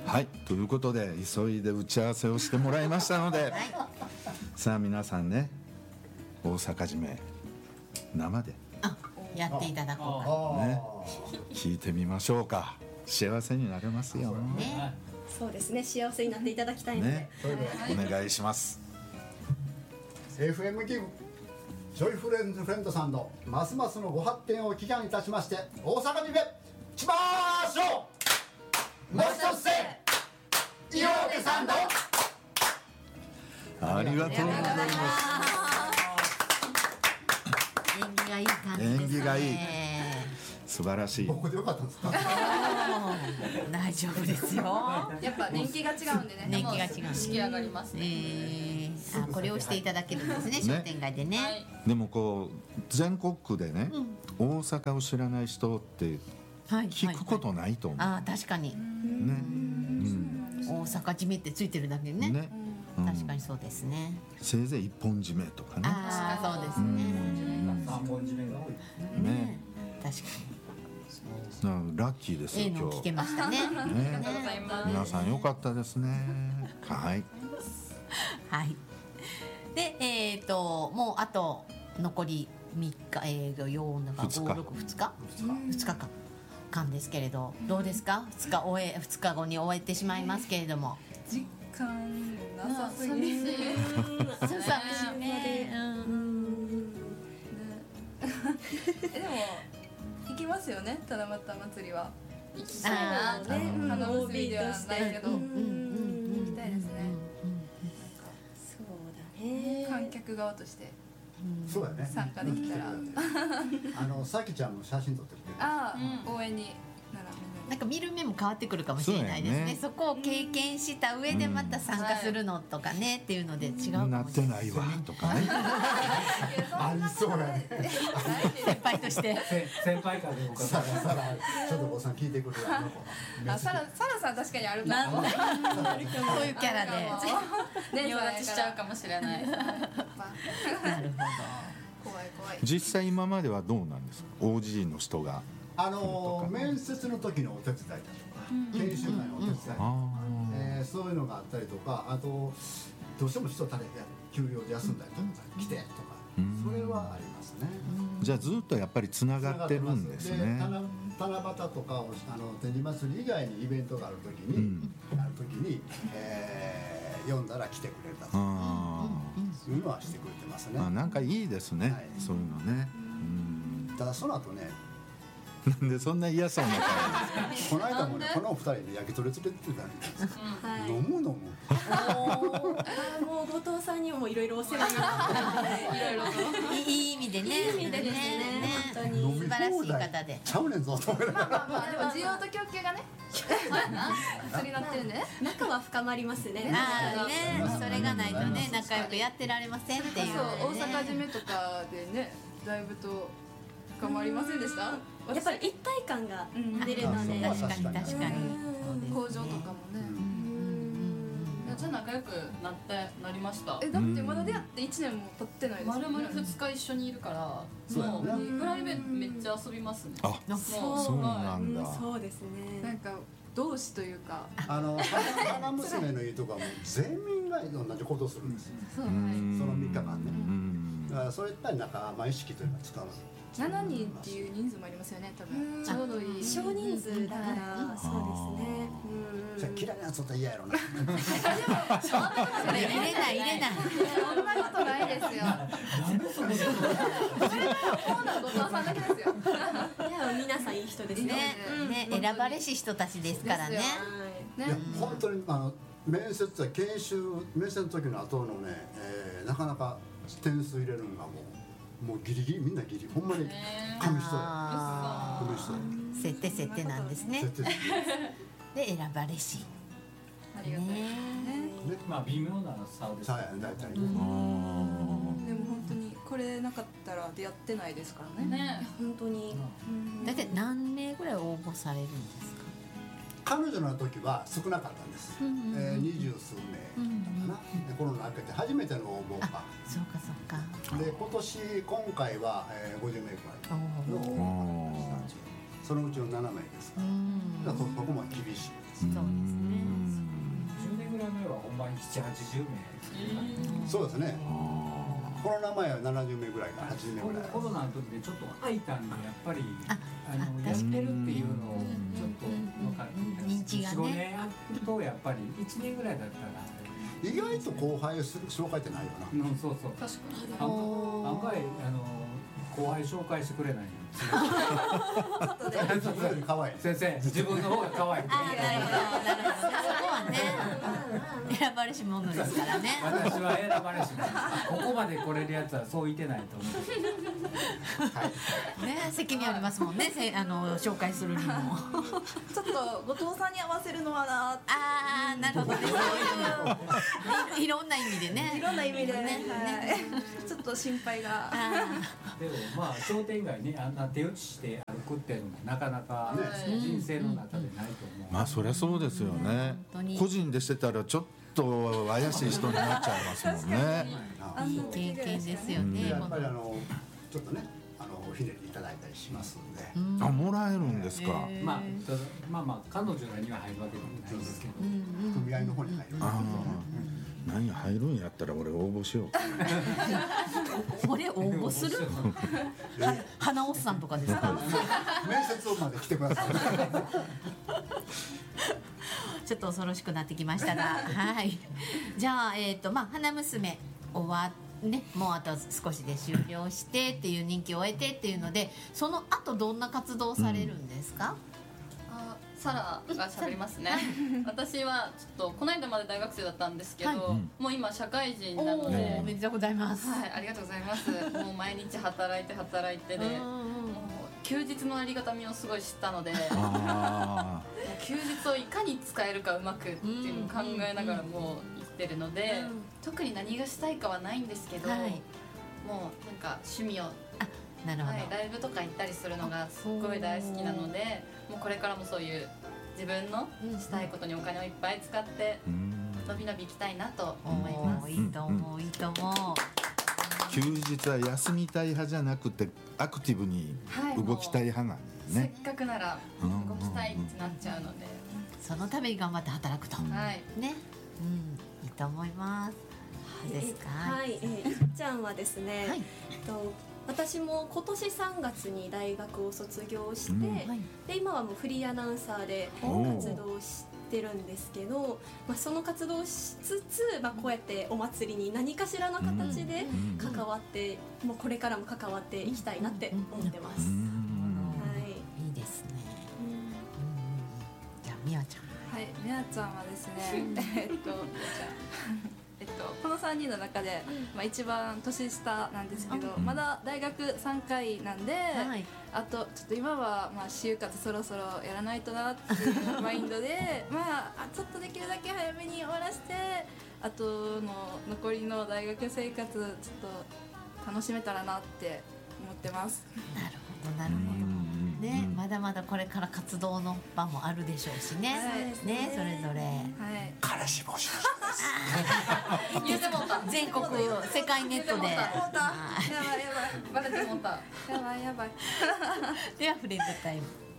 はい、ということで急いで打ち合わせをしてもらいましたので、さあ皆さんね、大阪締め生でやっていただこうかね、聞いてみましょうか。幸せになれますよね。 そうですね、幸せになっていただきたいので、 ね、お願いします。 FM ギブジョイフレンズフレンドさんのますますのご発展を祈願いたしまして、大阪締めしましょう。もう一つせ井上さんのありがとうございます。 縁起がいい感じですね。 縁起がいい、素晴らしい。 僕でよかったんですか？ 大丈夫ですよ。 やっぱ年季が違うんでね。 年季が違う。 式上がりますね。 これをしていただけるんですね、商店街でね。 でもこう全国区でね、大阪を知らない人って聞くことないと思う。 あ、確かに。 ね、 大阪締めってついてるだけでね。確かにそうですね。 せいぜい一本締めとかね。 ああ、そうですね。 三本締めが多いね、 確かに。ラッキーですよに。の聞けましたね。 皆さん良かったですね。はい。 はい。で、もうあと残り3日、4日、5、6、2日間ですけれど、どうですか？2日後に終えてしまいますけれども。 実感なさすぎ寂しいね。 でも行きますよね、七夕祭りは。行きたいな。花結びではないけど、行きたいですね。 そうだね。 観客側としてそうだね。 参加できたら。 さきちゃんも写真撮ってきて。 ああ、応援になら。 なんか見る目も変わってくるかもしれないですね。そこを経験した上でまた参加するのとかねっていうので違うかもしれない。 なってないわとかね。 ありそうだね。 先輩として先輩からでもさらちょっとおさん聞いてくるわ。 サラさん確かにあるかも。 そういうキャラで仁王立ちしちゃうかもしれない。なるほど。怖い。 実際今まではどうなんですか、OG の人が。面接の時のお手伝いだとか、研修会のお手伝い、そういうのがあったりとか、あとどうしても人足りて休養で休んだりとか来てとか、それはありますね。 じゃあずっとやっぱりつながってるんですね。 七夕とか天神祭り以外にイベントがある時に、読んだら来てくれたというのはしてくれてますね。 なんかいいですね、そういうのね。 ただその後ね、 なんでそんな嫌そうな感じこの間もね、この2人で焼き鳥連れてたんです。飲むもう後藤さんにもいろいろお世話になっていろいろといい意味でね。 いい意味でですね。本当に素晴らしい方で。 ちゃうねんぞと思いながら。 まあでも需要と供給がね、それになってるね。 仲は深まりますね。 それがないとね、仲良くやってられませんっていう。 大阪締めとかでね、だいぶと深まりませんでした？ やっぱり一体感が出るので、 確かに工場とかもね。 じゃあ仲良くなりました。 だってまだ出会って1年も経ってないです。 丸々2日一緒にいるから、もうプライベートめっちゃ遊びますね。 そうなんだ。 そうですね。 なんか同志というか、 花娘のいいとこはもう全員が同じことをするんですよ。その3日間ね。だからそういった仲間意識というのは使う。 7人っていう人数もありますよね、多分。ちょうどいい。 少人数だからそうですね。 じゃあ嫌いなやつと嫌やろな。 それ入れない。 そんなことないですよ。それはそうなの後藤さんだけですよ。 いや皆さんいい人ですね。 選ばれし人たちですからね。 いや本当に面接は研修面接の時の後のね、なかなか点数入れるのがもうギリギリみんなギリほんまに紙一重。 設定なんですね。で選ばれし。 ありがたいね。 まあ微妙な差です。 大体。でも本当にこれなかったら出会ってないですからね。 本当に。 だって何名ぐらい応募されるんですか？ 彼女の時は少なかったんです。20数名だったかな。コロナ明けて初めての応募が。 そうか。 で今回は50名くらいの応募したんですよ。そのうちの7名ですから。そこも厳しいです。 そうですね。 7、80名。 そうですね。コロナ前は70名ぐらいか80名ぐらい。 コロナの時でちょっと空いたんでやっぱりやってるっていうのをちょっと分かって認知がね 4、5年やるとやっぱり1年ぐらいだったら意外と後輩をする紹介ってないよな。 うん、そうそう。 確かに案外後輩紹介してくれないんですよ。 可愛い。 先生、自分の方が可愛い。 なるほどそこはね選ばれし者ですからね。 私は選ばれし者。ここまで来れるやつはそういてないと思う。 ね責任ありますもんね。紹介するにも。 ちょっと後藤さんに合わせるのはな。 ああなるほどね。そういういろんな意味でね。 いろんな意味でね。ちょっと心配が。 でもまあ商店街ね、あんな手打ちして歩くっていうのもなかなか人生の中でないと思う。 まあそりゃそうですよね。個人でしてたらちょっと怪しい人になっちゃいますもんね。 いい経験ですよね。 やっぱりちょっとねおひねりいただいたりしますんで。 あ、もらえるんですか。 まあ彼女らには入るわけでもないんですけど、 組合の方に入る。 何や入るんやったら俺応募しよう。 これ応募する？花おっさんとかですか？ 面接まで来てください。 ちょっと恐ろしくなってきましたが、はい。じゃあ花娘終わね、もうあと少しで終了してっていう任期を終えてっていうので、その後どんな活動をされるんですか？ サラが喋りますね。私はちょっとこの間まで大学生だったんですけど、もう今社会人なので、 おめでとうございます。 はい、ありがとうございます。もう毎日働いてで、もう休日のありがたみをすごい知ったので、休日をいかに使えるかうまくっていうのを考えながらもう生きてるので、特に何がしたいかはないんですけど、もうなんか趣味を。 なるほど。 ライブとか行ったりするのがすっごい大好きなので、もうこれからもそういう自分のしたいことにお金をいっぱい使ってのびのび行きたいなと思います。 いいと思う、いいと思う。 休日は休みたい派じゃなくてアクティブに動きたい派なんですね。 せっかくなら動きたいってなっちゃうので、 そのために頑張って働くと。ね、いいと思います。ですか。 はい、いっちゃんはですね。私も今年3月に大学を卒業して、で今はもうフリーアナウンサーで活動してるんですけど、その活動をしつつ、こうやってお祭りに何かしらの形で関わって、もうこれからも関わっていきたいなって思ってます。はい、 いいですね。じゃあみやちゃん。 はい、みやちゃんはですね、この3人の中で、一番年下なんですけど、まだ大学3回なんで、あとちょっと今は就活そろそろやらないとなっていうマインドでちょっとできるだけ早めに終わらせて、あとの残りの大学生活ちょっと楽しめたらなって思ってます。 なるほどなるほど。ね、まだまだこれから活動の場もあるでしょうしね。ね、それぞれ。 彼氏募集です。 言ってもった全国世界ネットで。 やばいやばいバレてもった。 やばいやばい。 ではフレンドタイム。